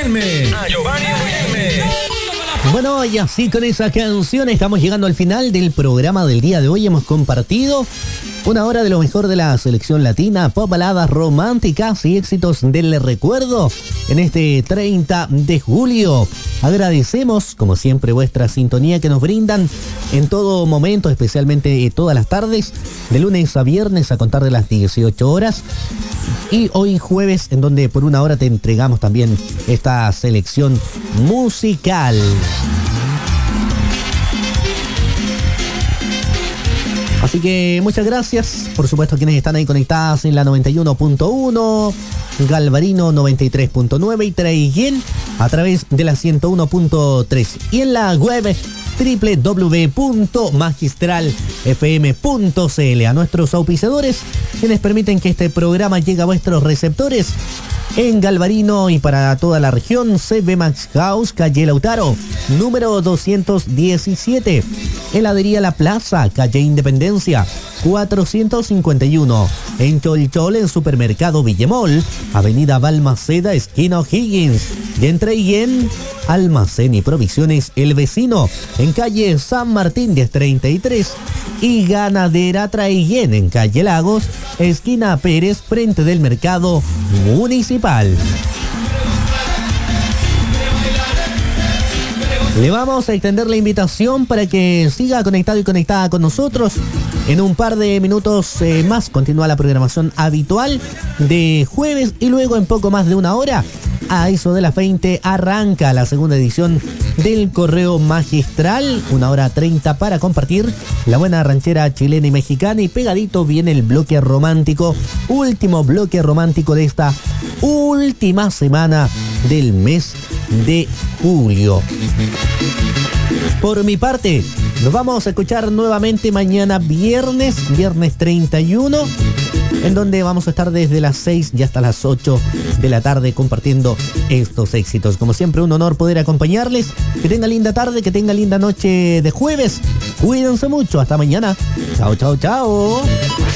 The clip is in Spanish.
Bueno, y así con esa canción estamos llegando al final del programa del día de hoy. Hemos compartido una hora de lo mejor de la selección latina, pop, baladas románticas y éxitos del recuerdo en este 30 de julio. Agradecemos, como siempre, vuestra sintonía que nos brindan en todo momento, especialmente todas las tardes, de lunes a viernes a contar de las 18 horas. Y hoy jueves, en donde por una hora te entregamos también esta selección musical. Así que muchas gracias, por supuesto, a quienes están ahí conectadas en la 91.1, Galvarino 93.9 y Traiguén a través de la 101.3 y en la web www.magistralfm.cl. A nuestros auspiciadores, quienes permiten que este programa llegue a vuestros receptores en Galvarino y para toda la región: CB Max House, calle Lautaro, número 217. Heladería La Plaza, calle Independencia, 451. En Cholchol, en Supermercado Villemol, avenida Balmaceda, esquina O'Higgins. Y en Traiguén, Almacén y Provisiones El Vecino, en calle San Martín 1033. Y Ganadera Traiguén, en calle Lagos, esquina Pérez, frente del Mercado Municipal. Le vamos a extender la invitación para que siga conectado y conectada con nosotros. En un par de minutos más continúa la programación habitual de jueves y luego en poco más de una hora, a eso de las 20, arranca la segunda edición del Correo Magistral, 1:30 para compartir la buena ranchera chilena y mexicana, y pegadito viene el bloque romántico, último bloque romántico de esta última semana del mes de julio. Por mi parte, nos vamos a escuchar nuevamente mañana viernes 31, en donde vamos a estar desde las 6 y hasta las 8 de la tarde compartiendo estos éxitos. Como siempre, un honor poder acompañarles. Que tenga linda tarde, que tenga linda noche de jueves. Cuídense mucho. Hasta mañana. Chao, chao, chao.